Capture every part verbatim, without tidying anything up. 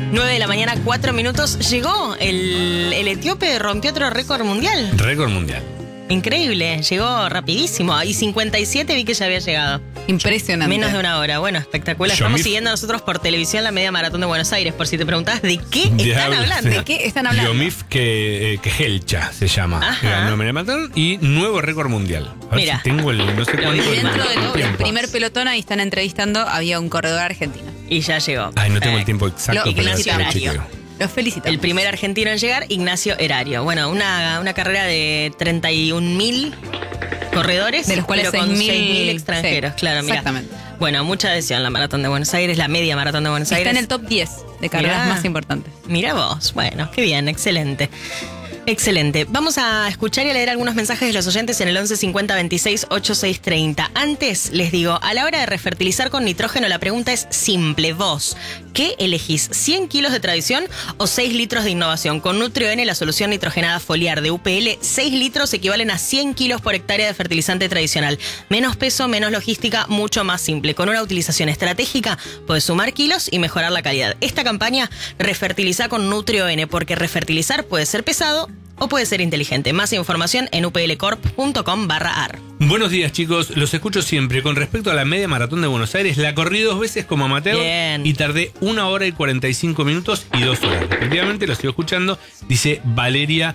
nueve de la mañana, cuatro minutos. Llegó el, el etíope, rompió otro récord mundial. Récord mundial. Increíble, llegó rapidísimo. Y cincuenta y siete vi que ya había llegado. Impresionante. Menos de una hora. Bueno, espectacular. Yo Estamos mi- siguiendo nosotros por televisión la media maratón de Buenos Aires. Por si te preguntabas de qué están Diablo, hablando. sí. ¿De qué están hablando? Yomif que, eh, Kejelcha se llama. Ajá. Que ganó media maratón y nuevo récord mundial. A ver Mira. si tengo el no sé Lo cuánto. vi Y el- dentro de el todo, el tiempo. primer pelotón ahí están entrevistando, había un corredor argentino. Y ya llegó. Ay, no tengo Eh, el tiempo exacto, Lo- pero Ignacio lo Erario. chequeo. Los felicitamos. El primer argentino en llegar, Ignacio Erario. Bueno, una, una carrera de treinta y un mil corredores, De los cuales pero con seis mil seis mil extranjeros. sí, Claro, mira. exactamente. Bueno, mucha adhesión la maratón de Buenos Aires, la media maratón de Buenos Está Aires. en el top diez de carreras Mirá. más importantes. Mira vos, bueno, qué bien, excelente. Excelente. Vamos a escuchar y a leer algunos mensajes de los oyentes en el once cincuenta veintiséis ochenta y seis treinta. Antes, les digo, a la hora de refertilizar con nitrógeno, la pregunta es simple. Vos, ¿qué elegís? ¿cien kilos de tradición o seis litros de innovación? Con Nutrio-N, la solución nitrogenada foliar de U P L, seis litros equivalen a cien kilos por hectárea de fertilizante tradicional. Menos peso, menos logística, mucho más simple. Con una utilización estratégica, podés sumar kilos y mejorar la calidad. Esta campaña, refertiliza con Nutrio-N, porque refertilizar puede ser pesado o puede ser inteligente. Más información en uplcorp.com barra ar. Buenos días, chicos. Los escucho siempre. Con respecto a la media maratón de Buenos Aires, la corrí dos veces como amateur Bien. y tardé una hora y cuarenta y cinco minutos y dos horas. Efectivamente, lo sigo escuchando. Dice Valeria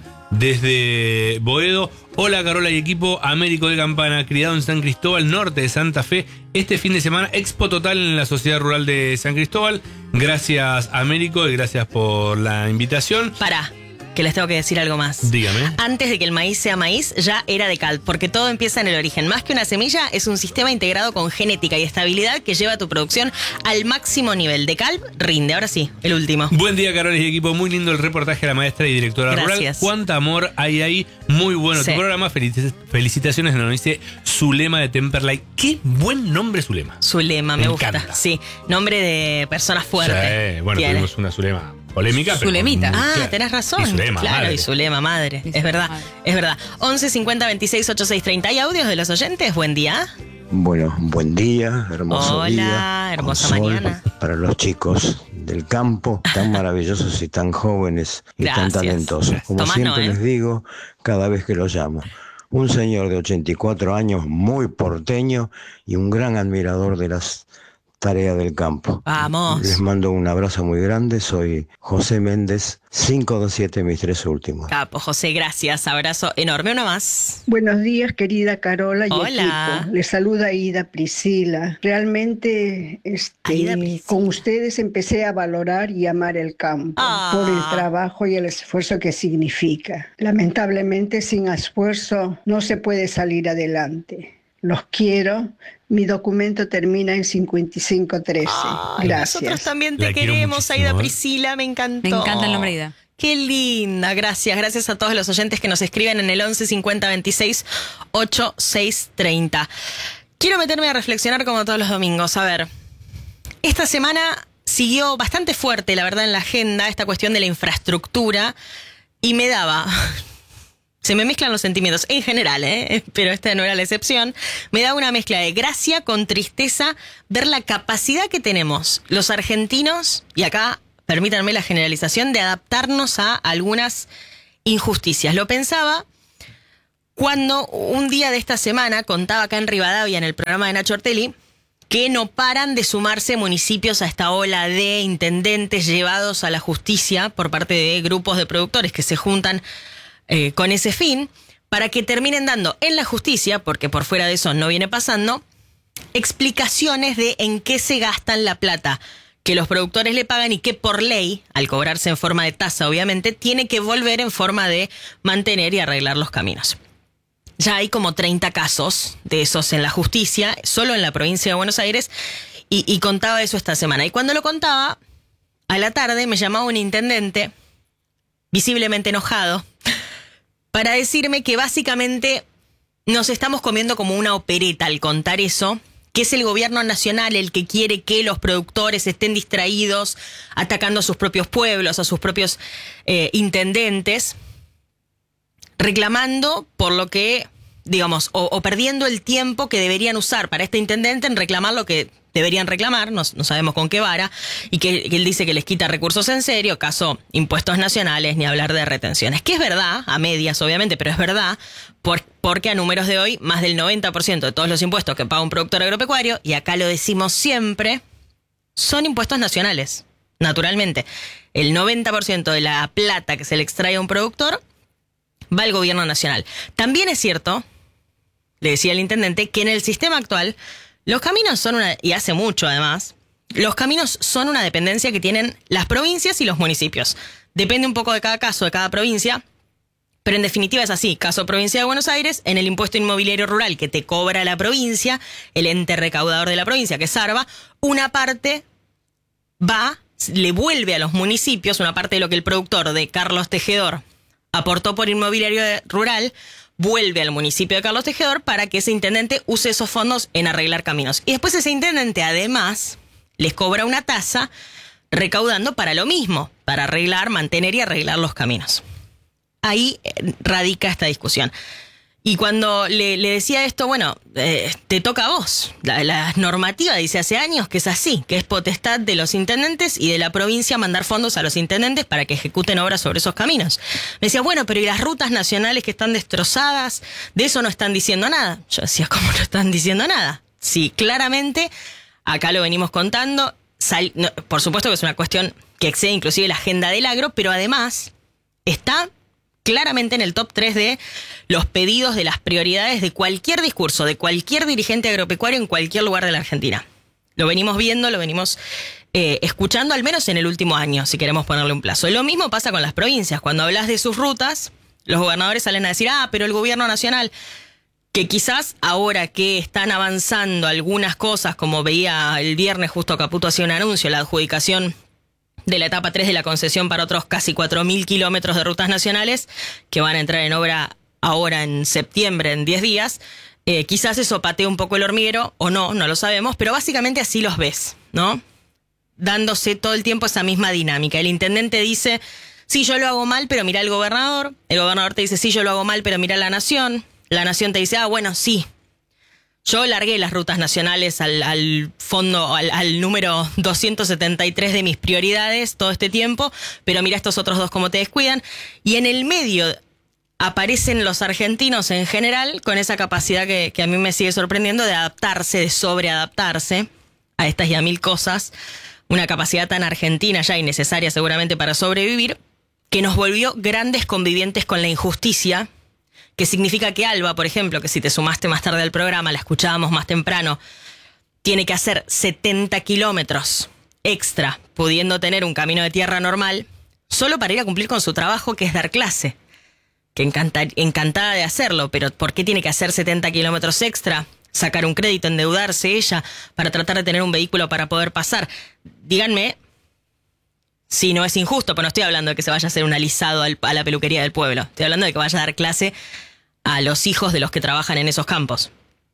desde Boedo. Hola, Carola y equipo. Américo de Campana, criado en San Cristóbal, norte de Santa Fe. Este fin de semana, Expo Total en la Sociedad Rural de San Cristóbal. Gracias, Américo, y gracias por la invitación. Pará, que les tengo que decir algo más. Dígame. Antes de que el maíz sea maíz, ya era de cal, porque todo empieza en el origen. Más que una semilla, es un sistema integrado con genética y estabilidad que lleva tu producción al máximo nivel. De cal, rinde. Ahora sí, el último. Buen día, Carola y equipo. Muy lindo el reportaje de la maestra y directora Gracias. rural. Cuánta amor hay ahí. Muy bueno Sí. tu programa. Felici- felicitaciones, nos dice Zulema de Temperley. Qué buen nombre, Zulema. Zulema, me, Me gusta. encanta. Sí, nombre de persona fuerte. Sí, bueno, Tiene. tuvimos una Zulema polémica. pero Zulemita. muy Ah, clara. tenés razón. Y Zulema, claro, madre. y Zulema, madre. Y Es Zulema, verdad, madre. es verdad. once cincuenta veintiséis ochenta y seis treinta. ¿Hay audios de los oyentes? Buen día. Bueno, buen día, hermoso Hola, día. hermosa con sol mañana. para los chicos del campo, tan maravillosos y tan jóvenes y Gracias. tan talentosos. Como Tomás siempre no, ¿eh? les digo, cada vez que los llamo. Un señor de ochenta y cuatro años, muy porteño y un gran admirador de las tareas del campo. Vamos. Les mando un abrazo muy grande. Soy José Méndez, cinco dos siete, mis tres últimos. Capo, José, gracias. Abrazo enorme. Uno más. Buenos días, querida Carola y Hola. equipo. Les saluda Ida Priscila. Realmente este, Aida Priscila. con ustedes empecé a valorar y amar el campo Ah. por el trabajo y el esfuerzo que significa. Lamentablemente, sin esfuerzo no se puede salir adelante. Los quiero. Mi documento termina en cincuenta y cinco trece. Ay, Gracias. Nosotros también te La quiero queremos, muchísimo, Aida ¿eh? Priscila, me encantó. Me encanta el nombre de Ida. Qué linda, gracias. Gracias a todos los oyentes que nos escriben en el once cincuenta veintiséis ochenta y seis treinta. Quiero meterme a reflexionar como todos los domingos. A ver, esta semana siguió bastante fuerte, la verdad, en la agenda esta cuestión de la infraestructura y me daba... Se me mezclan los sentimientos, en general, ¿eh? Pero esta no era la excepción. Me da una mezcla de gracia con tristeza ver la capacidad que tenemos los argentinos, y acá permítanme la generalización, de adaptarnos a algunas injusticias. Lo pensaba cuando un día de esta semana contaba acá en Rivadavia, en el programa de Nacho Ortelli, que no paran de sumarse municipios a esta ola de intendentes llevados a la justicia por parte de grupos de productores que se juntan Eh, con ese fin, para que terminen dando en la justicia, porque por fuera de eso no viene pasando, explicaciones de en qué se gastan la plata que los productores le pagan y que por ley, al cobrarse en forma de tasa obviamente, tiene que volver en forma de mantener y arreglar los caminos. Ya hay como treinta casos de esos en la justicia, solo en la provincia de Buenos Aires, y, y contaba eso esta semana. Y cuando lo contaba, a la tarde me llamaba un intendente, visiblemente enojado, para decirme que básicamente nos estamos comiendo como una opereta al contar eso, que es el gobierno nacional el que quiere que los productores estén distraídos, atacando a sus propios pueblos, a sus propios eh, intendentes, reclamando por lo que digamos, o, o perdiendo el tiempo que deberían usar para este intendente en reclamar lo que deberían reclamar, no, no sabemos con qué vara, y que, que él dice que les quita recursos en serio, caso impuestos nacionales, ni hablar de retenciones. Que es verdad, a medias obviamente, pero es verdad, por, porque a números de hoy, más del noventa por ciento de todos los impuestos que paga un productor agropecuario, y acá lo decimos siempre, son impuestos nacionales, naturalmente. El noventa por ciento de la plata que se le extrae a un productor va al gobierno nacional. También es cierto, le decía el intendente, que en el sistema actual los caminos son una, y hace mucho además, los caminos son una dependencia que tienen las provincias y los municipios. Depende un poco de cada caso, de cada provincia, pero en definitiva es así. Caso Provincia de Buenos Aires, en el impuesto inmobiliario rural que te cobra la provincia, el ente recaudador de la provincia, que es ARBA, una parte va, le vuelve a los municipios, una parte de lo que el productor de Carlos Tejedor aportó por inmobiliario rural, vuelve al municipio de Carlos Tejedor para que ese intendente use esos fondos en arreglar caminos. Y después ese intendente, además, les cobra una tasa recaudando para lo mismo, para arreglar, mantener y arreglar los caminos. Ahí radica esta discusión. Y cuando le, le decía esto, bueno, eh, te toca a vos. La, la normativa dice hace años que es así, que es potestad de los intendentes y de la provincia mandar fondos a los intendentes para que ejecuten obras sobre esos caminos. Me decía, bueno, pero ¿y las rutas nacionales que están destrozadas? De eso no están diciendo nada. Yo decía, ¿cómo no están diciendo nada? Sí, claramente, acá lo venimos contando. Sal, no, por supuesto que es una cuestión que excede inclusive la agenda del agro, pero además está claramente en el top tres de los pedidos de las prioridades de cualquier discurso, de cualquier dirigente agropecuario en cualquier lugar de la Argentina. Lo venimos viendo, lo venimos eh, escuchando, al menos en el último año, si queremos ponerle un plazo. Y lo mismo pasa con las provincias. Cuando hablas de sus rutas, los gobernadores salen a decir, ah, pero el gobierno nacional, que quizás ahora que están avanzando algunas cosas, como veía el viernes, justo Caputo hacía un anuncio, la adjudicación de la etapa tres de la concesión para otros casi cuatro mil kilómetros de rutas nacionales que van a entrar en obra ahora en septiembre, en diez días. Eh, quizás eso patee un poco el hormiguero o no, no lo sabemos, pero básicamente así los ves, ¿no? Dándose todo el tiempo esa misma dinámica. El intendente dice, sí, yo lo hago mal, pero mira el gobernador. El gobernador te dice, sí, yo lo hago mal, pero mira la nación. La nación te dice, ah, bueno, sí. Yo largué las rutas nacionales al, al fondo, al, al número doscientos setenta y tres de mis prioridades todo este tiempo, pero mira estos otros dos cómo te descuidan. Y en el medio aparecen los argentinos en general con esa capacidad que, que a mí me sigue sorprendiendo de adaptarse, de sobreadaptarse a estas y a mil cosas. Una capacidad tan argentina ya y necesaria seguramente para sobrevivir, que nos volvió grandes convivientes con la injusticia. Que significa que Alba, por ejemplo, que si te sumaste más tarde al programa, la escuchábamos más temprano, tiene que hacer setenta kilómetros extra, pudiendo tener un camino de tierra normal, solo para ir a cumplir con su trabajo, que es dar clase. Que encanta, encantada de hacerlo, pero ¿por qué tiene que hacer setenta kilómetros extra? Sacar un crédito, endeudarse ella, para tratar de tener un vehículo para poder pasar. Díganme si no es injusto, pero no estoy hablando de que se vaya a hacer un alisado al, a la peluquería del pueblo. Estoy hablando de que vaya a dar clase a los hijos de los que trabajan en esos campos.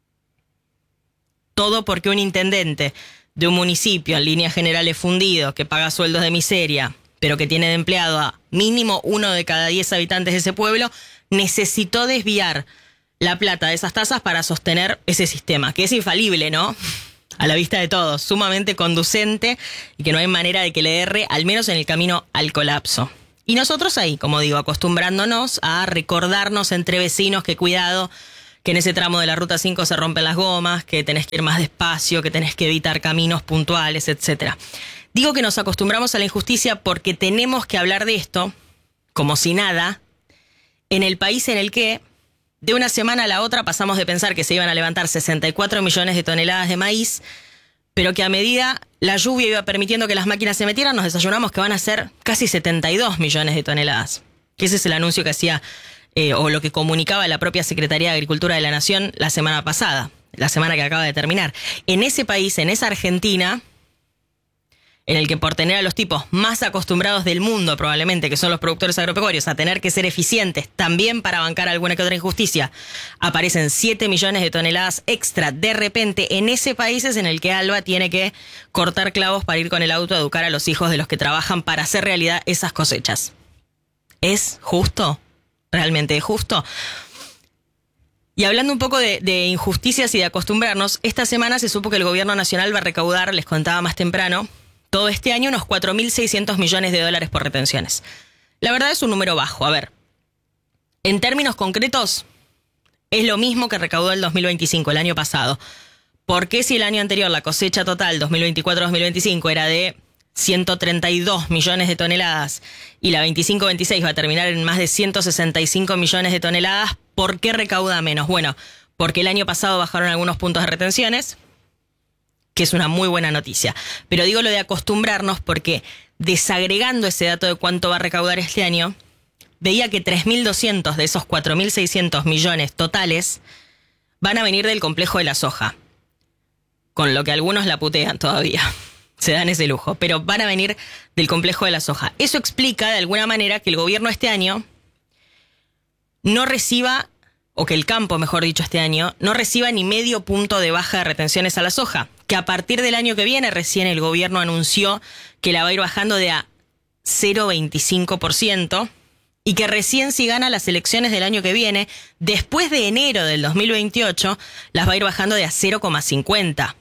Todo porque un intendente de un municipio en líneas generales fundido, que paga sueldos de miseria, pero que tiene de empleado a mínimo uno de cada diez habitantes de ese pueblo, necesitó desviar la plata de esas tasas para sostener ese sistema, que es infalible, ¿no? A la vista de todos, sumamente conducente y que no hay manera de que le erre, al menos en el camino al colapso. Y nosotros ahí, como digo, acostumbrándonos a recordarnos entre vecinos que cuidado, que en ese tramo de la Ruta cinco se rompen las gomas, que tenés que ir más despacio, que tenés que evitar caminos puntuales, etcétera. Digo que nos acostumbramos a la injusticia porque tenemos que hablar de esto, como si nada, en el país en el que de una semana a la otra pasamos de pensar que se iban a levantar sesenta y cuatro millones de toneladas de maíz, pero que a medida la lluvia iba permitiendo que las máquinas se metieran, nos desayunamos que van a ser casi setenta y dos millones de toneladas. Que ese es el anuncio que hacía, eh, o lo que comunicaba la propia Secretaría de Agricultura de la Nación la semana pasada, la semana que acaba de terminar. En ese país, en esa Argentina, en el que por tener a los tipos más acostumbrados del mundo probablemente, que son los productores agropecuarios, a tener que ser eficientes también para bancar alguna que otra injusticia, aparecen siete millones de toneladas extra de repente. En ese país es en el que Alba tiene que cortar clavos para ir con el auto a educar a los hijos de los que trabajan para hacer realidad esas cosechas. ¿Es justo? ¿Realmente es justo? Y hablando un poco de, de injusticias y de acostumbrarnos, esta semana se supo que el gobierno nacional va a recaudar, les contaba más temprano, todo este año unos cuatro mil seiscientos millones de dólares por retenciones. La verdad es un número bajo. A ver, en términos concretos, es lo mismo que recaudó el dos mil veinticinco, el año pasado. ¿Por qué si el año anterior la cosecha total dos mil veinticuatro dos mil veinticinco era de ciento treinta y dos millones de toneladas y la veinticinco veintiséis va a terminar en más de ciento sesenta y cinco millones de toneladas? ¿Por qué recauda menos? Bueno, porque el año pasado bajaron algunos puntos de retenciones, que es una muy buena noticia. Pero digo lo de acostumbrarnos porque desagregando ese dato de cuánto va a recaudar este año, veía que tres mil doscientos de esos cuatro mil seiscientos millones totales van a venir del complejo de la soja, con lo que algunos la putean todavía. Se dan ese lujo, pero van a venir del complejo de la soja. Eso explica de alguna manera que el gobierno este año no reciba, o que el campo, mejor dicho, este año, no reciba ni medio punto de baja de retenciones a la soja, que a partir del año que viene recién el gobierno anunció que la va a ir bajando de a cero coma veinticinco por ciento y que recién si gana las elecciones del año que viene, después de enero del dos mil veintiocho, las va a ir bajando de a cero coma cincuenta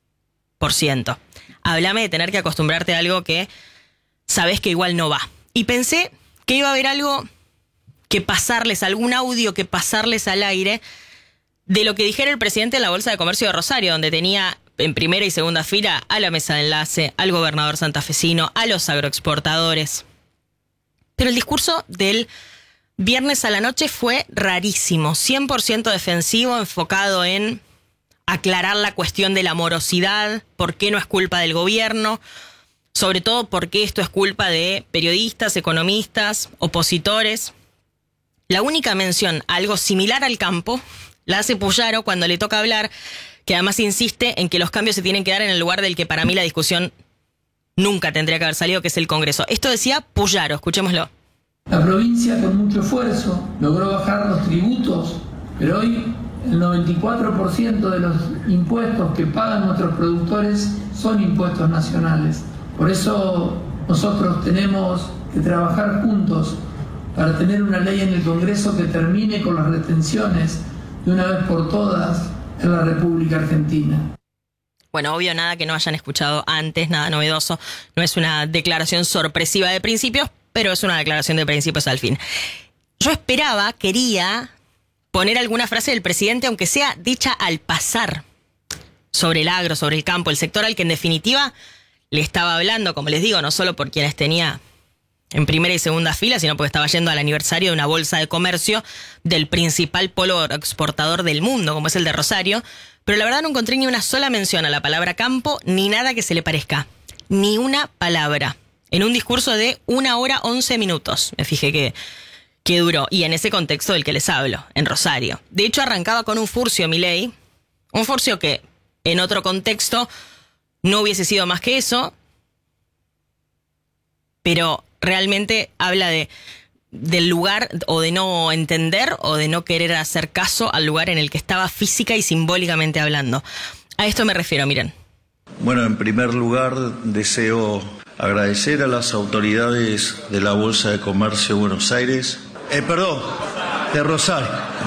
por ciento. Háblame de tener que acostumbrarte a algo que sabes que igual no va. Y pensé que iba a haber algo que pasarles, algún audio que pasarles al aire de lo que dijera el presidente de la Bolsa de Comercio de Rosario, donde tenía en primera y segunda fila a la mesa de enlace, al gobernador santafesino, a los agroexportadores. Pero el discurso del viernes a la noche fue rarísimo, cien por ciento defensivo, enfocado en aclarar la cuestión de la morosidad, por qué no es culpa del gobierno, sobre todo por qué esto es culpa de periodistas, economistas, opositores. La única mención a algo similar al campo la hace Puyaro cuando le toca hablar, que además insiste en que los cambios se tienen que dar en el lugar del que para mí la discusión nunca tendría que haber salido, que es el Congreso. Esto decía Puyaro, escuchémoslo. La provincia con mucho esfuerzo logró bajar los tributos, pero hoy el noventa y cuatro por ciento de los impuestos que pagan nuestros productores son impuestos nacionales. Por eso nosotros tenemos que trabajar juntos para tener una ley en el Congreso que termine con las retenciones de una vez por todas en la República Argentina. Bueno, obvio, nada que no hayan escuchado antes, nada novedoso. No es una declaración sorpresiva de principios, pero es una declaración de principios al fin. Yo esperaba, quería poner alguna frase del presidente, aunque sea dicha al pasar, sobre el agro, sobre el campo, el sector al que en definitiva le estaba hablando, como les digo, no solo por quienes tenía en primera y segunda fila, sino porque estaba yendo al aniversario de una bolsa de comercio del principal polo exportador del mundo, como es el de Rosario. Pero la verdad no encontré ni una sola mención a la palabra campo, ni nada que se le parezca. Ni una palabra. En un discurso de una hora once minutos. Me fijé que, que duró. Y en ese contexto del que les hablo, en Rosario. De hecho, arrancaba con un furcio, Milei. Un furcio que, en otro contexto, no hubiese sido más que eso. Pero realmente habla de del lugar, o de no entender, o de no querer hacer caso al lugar en el que estaba física y simbólicamente hablando. A esto me refiero, miren. Bueno, en primer lugar, deseo agradecer a las autoridades de la Bolsa de Comercio de Buenos Aires. Eh, perdón, de Rosario.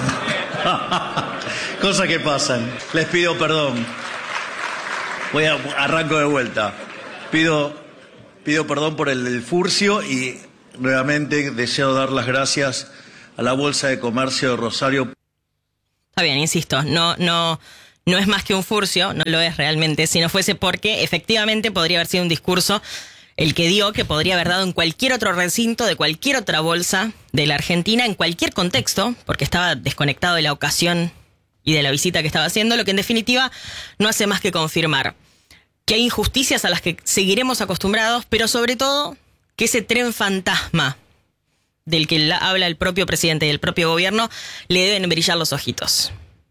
Cosas que pasan. Les pido perdón. Voy a arranco de vuelta. Pido, pido perdón por el, el furcio y nuevamente deseo dar las gracias a la Bolsa de Comercio de Rosario. Está bien, insisto, no, no, no es más que un furcio, no lo es realmente, si no fuese porque efectivamente podría haber sido un discurso el que dio, que podría haber dado en cualquier otro recinto de cualquier otra bolsa de la Argentina, en cualquier contexto, porque estaba desconectado de la ocasión y de la visita que estaba haciendo, lo que en definitiva no hace más que confirmar que hay injusticias a las que seguiremos acostumbrados, pero sobre todo que ese tren fantasma del que habla el propio presidente y el propio gobierno le deben brillar los ojitos.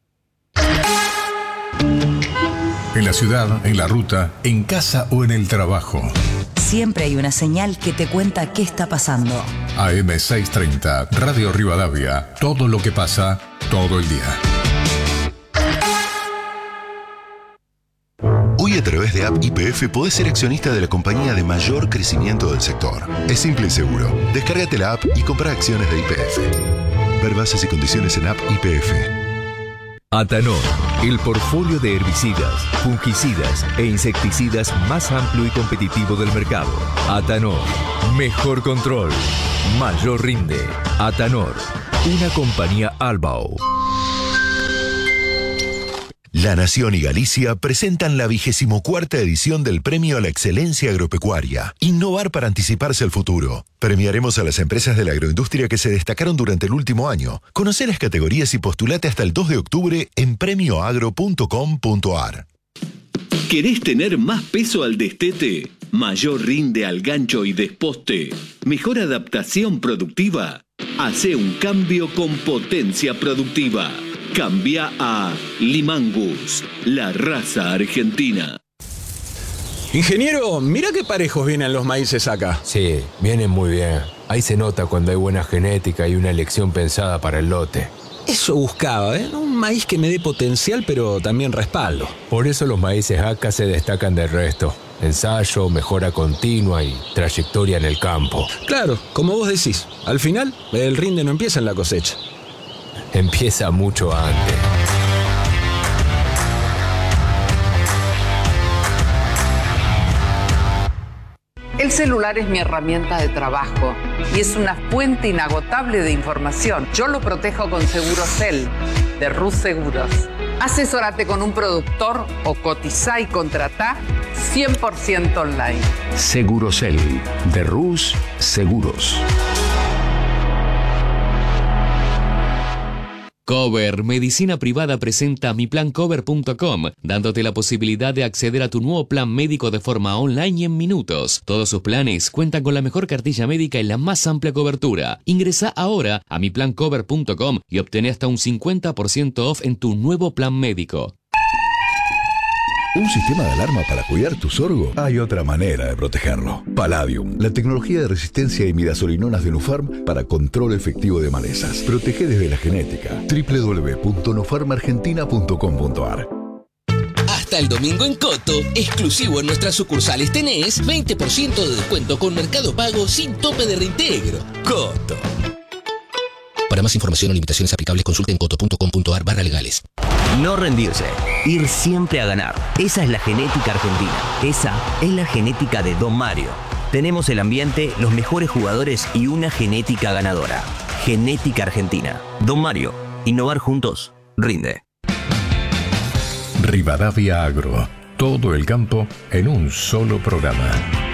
En la ciudad, en la ruta, en casa o en el trabajo. Siempre hay una señal que te cuenta qué está pasando. A M seiscientos treinta, Radio Rivadavia. Todo lo que pasa, todo el día. Hoy a través de App Y P F podés ser accionista de la compañía de mayor crecimiento del sector. Es simple y seguro. Descárgate la app y compra acciones de Y P F. Ver bases y condiciones en App Y P F. Atanor, el portfolio de herbicidas, fungicidas e insecticidas más amplio y competitivo del mercado. Atanor, mejor control, mayor rinde. Atanor, una compañía Albao. La Nación y Galicia presentan la vigésimo cuarta edición del Premio a la Excelencia Agropecuaria. Innovar para anticiparse al futuro. Premiaremos a las empresas de la agroindustria que se destacaron durante el último año. Conoce las categorías y postulate hasta el dos de octubre en premio agro punto com punto ar. ¿Querés tener más peso al destete? ¿Mayor rinde al gancho y desposte? ¿Mejor adaptación productiva? Hace un cambio con potencia productiva. Cambia a Limangus, la raza argentina. Ingeniero, mira qué parejos vienen los maíces acá. Sí, vienen muy bien. Ahí se nota cuando hay buena genética y una elección pensada para el lote. Eso buscaba, ¿eh? Un maíz que me dé potencial, pero también respaldo. Por eso los maíces acá se destacan del resto. Ensayo, mejora continua y trayectoria en el campo. Claro, como vos decís, al final el rinde no empieza en la cosecha. Empieza mucho antes. El celular es mi herramienta de trabajo y es una fuente inagotable de información. Yo lo protejo con Segurosel, de Rus Seguros. Asesórate con un productor o cotizá y contratá cien por ciento online. Segurosel, de Rus Seguros. Cover Medicina Privada presenta mi plan cover punto com, dándote la posibilidad de acceder a tu nuevo plan médico de forma online y en minutos. Todos sus planes cuentan con la mejor cartilla médica y la más amplia cobertura. Ingresa ahora a mi plan cover punto com y obtén hasta un cincuenta por ciento off en tu nuevo plan médico. ¿Un sistema de alarma para cuidar tu sorgo? Hay otra manera de protegerlo. Palladium, la tecnología de resistencia a imidazolinonas de Nufarm para control efectivo de malezas. Protege desde la genética. doble u doble u doble u punto nufarm argentina punto com punto ar. Hasta el domingo en Coto, exclusivo en nuestras sucursales, tenés veinte por ciento de descuento con Mercado Pago sin tope de reintegro. Coto. Para más información o limitaciones aplicables, consulten coto punto com punto ar barra legales. No rendirse, ir siempre a ganar. Esa es la genética argentina. Esa es la genética de Don Mario. Tenemos el ambiente, los mejores jugadores y una genética ganadora. Genética argentina. Don Mario, innovar juntos, rinde. Rivadavia Agro. Todo el campo en un solo programa.